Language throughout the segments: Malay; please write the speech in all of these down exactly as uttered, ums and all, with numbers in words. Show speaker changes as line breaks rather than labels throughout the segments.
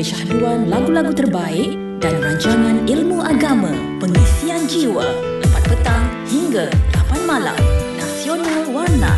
syahduan lagu-lagu terbaik dan rancangan ilmu agama, pengisian jiwa, empat petang hingga lapan malam. Nasional Warna.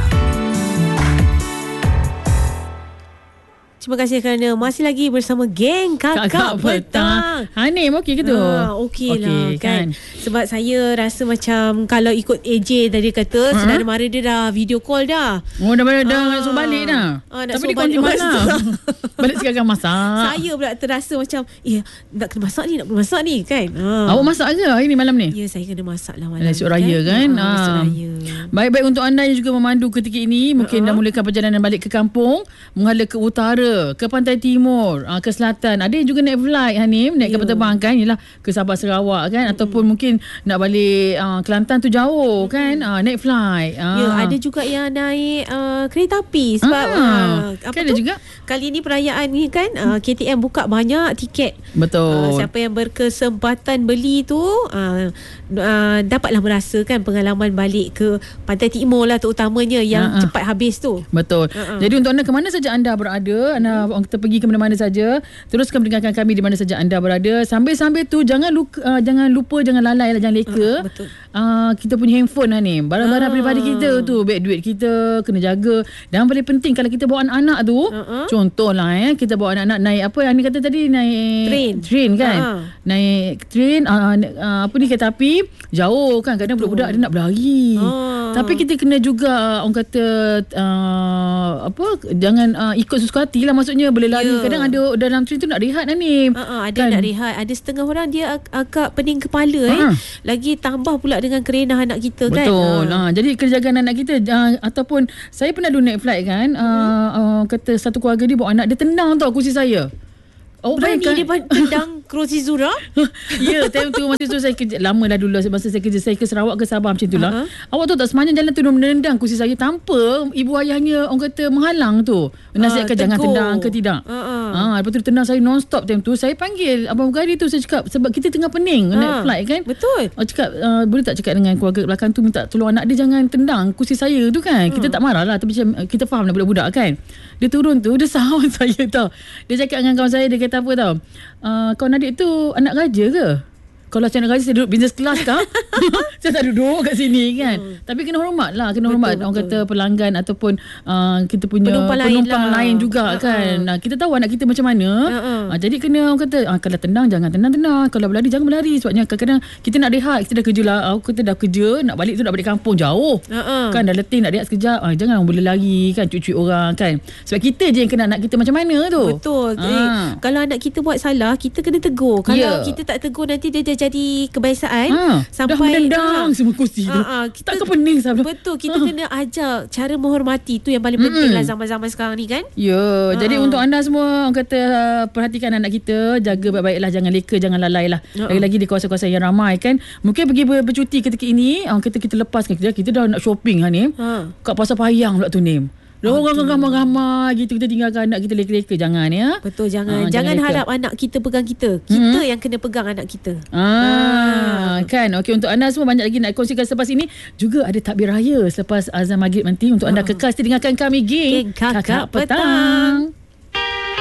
Terima kasih kerana masih lagi bersama geng Kakak, Kakak Petang.
Hanim okey ke tu?
Ha, okey lah
okay,
kan?
kan.
Sebab saya rasa macam kalau ikut A J tadi kata, uh-huh. saudara mara dia dah video call dah.
Oh dah, dah, dah
ah.
nak suruh balik dah.
Ah,
Tapi dia konti mana? Balik sekarang masak.
Saya pula terasa macam, eh nak kena masak ni, nak kena masak ni kan? Ha.
Awak masak ke hari ni malam ni?
Ya, saya kena masak lah malam.
Esok raya kan?
Ha, esok raya.
Baik-baik untuk anda yang juga memandu ketika ini, mungkin uh-huh. dah mulakan perjalanan balik ke kampung, menghala ke utara, ke pantai timur, ke selatan. Ada yang juga naik flight Hanim, naik yeah. kapal terbang kan, yalah ke Sabah Sarawak kan, hmm. ataupun mungkin nak balik uh, Kelantan tu jauh kan, uh, naik flight. Uh.
Ya, ada juga yang naik uh, kereta api sebab
ah,
uh, apa
kan
tu?
Juga
kali ini perayaan ni kan uh, K T M buka banyak tiket.
Betul.
Uh, siapa yang berkesempatan beli tu uh, uh, dapatlah merasakan pengalaman balik ke pantai timur lah terutamanya yang uh-uh. cepat habis tu.
Betul. Uh-uh. Jadi untuk anda ke mana saja anda berada, anda orang kita pergi ke mana-mana saja, teruskan mendengarkan kami di mana saja anda berada. Sambil-sambil tu jangan lupa, uh, jangan lupa jangan lalai lah, jangan leka. Uh, betul. Uh, kita punya handphone lah ni, barang-barang uh. peribadi kita tu, beg duit kita kena jaga. Dan paling penting kalau kita bawa anak-anak tu, uh-uh. contohlah eh kita bawa anak-anak naik apa yang ni kata tadi, naik
train,
train kan, uh-huh. naik train uh, uh, apa ni kereta api jauh kan, kadang budak-budak dia nak berlari. Uh. Tapi kita kena juga orang kata uh, apa jangan uh, ikut sesuka hati lah, maksudnya boleh lari. Yeah. Kadang ada dalam train tu nak rehat lah ni.
Uh-uh, ada kan? Nak rehat. Ada setengah orang dia ag- agak pening kepala uh-huh. eh. Lagi tambah pula dengan kerenah anak kita.
Betul.
Kan.
Betul. Uh. Jadi kena jaga anak kita. Uh, ataupun saya pernah dulu naik flight kan. Uh, uh-huh. uh, kata satu keluarga dia bawa anak dia tendang tau kursi saya.
Oh, berani dia tendang kerusi Zura?
Ya, time tu masa tu saya kerja, lama dah dulu masa saya kerja, saya ke Sarawak ke Sabah macam tu lah. Uh-huh. Awak tahu tak, sepanjang jalan tu dia menendang kursi saya tanpa ibu ayahnya orang kata menghalang tu. Nasihatkan uh, jangan tendang ke tidak. Uh-huh. Ha, lepas tu dia tendang saya non-stop time tu. Saya panggil abang Bugari tu, saya cakap sebab kita tengah pening uh, naik flight kan.
Betul.
Awak cakap uh, boleh tak cakap dengan keluarga belakang tu minta tolong anak dia jangan tendang kursi saya tu kan. Uh. Kita tak marah lah, tapi macam kita faham lah budak-budak kan. Dia turun tu, dia sawan saya tau. Dia cakap dengan kawan saya, dia kata apa tau, Uh, kawan adik tu anak raja ke? Kalau macam anak raja saya duduk business class kah? Saya tak duduk kat sini kan. Hmm. Tapi kena hormat lah, kena betul, hormat betul. Orang kata pelanggan ataupun uh, kita punya penumpang, penumpang lain, lain juga uh-uh. kan. Uh, kita tahu anak kita macam mana. Uh-uh. Uh, jadi kena orang kata uh, kalau tendang jangan tendang-tendang, kalau berlari jangan berlari. Sebabnya kadang-kadang kita nak rehat, kita dah kerja lah, aku kata dah kerja, nak balik tu nak balik kampung jauh. Uh-uh. Kan dah letih nak rehat sekejap. Uh, jangan boleh lari kan, cuci orang kan. Sebab kita je yang kena anak kita macam mana tu.
Betul. Uh. Eh, kalau anak kita buat salah, kita kena tegur. Kalau yeah. kita tak tegur, nanti dia dah jadi kebiasaan ha, sampai
dah menendang ha, semua kursi tu. Ha, ha, kita, takkan pening sahabat.
Betul, kita ha. kena ajar cara menghormati, tu yang paling penting hmm. lah zaman-zaman sekarang ni kan.
Ya, ha. Jadi untuk anda semua orang kata perhatikan anak kita, jaga baik-baiklah, jangan leka, jangan lalai lah. Ha. Lagi-lagi di kawasan-kawasan yang ramai kan. Mungkin pergi ber- bercuti ketika ini, orang kata kita lepaskan kita, kita dah nak shopping ha, ni. Ha. Kat Pasar Payang pula tu ni. Orang ramai-ramai gitu, kita tinggalkan anak kita leka-leka, jangan ya.
Betul, jangan. Ha, jangan, jangan harap anak kita pegang kita. Kita hmm. yang kena pegang anak kita.
Ah, ha. Kan. Okey, untuk anda semua banyak lagi nak kongsikan selepas ini. Juga ada takbir raya selepas azan maghrib nanti. Untuk ha. anda kekal setia dengarkan kami, geng Kakak, Kakak Petang. Petang.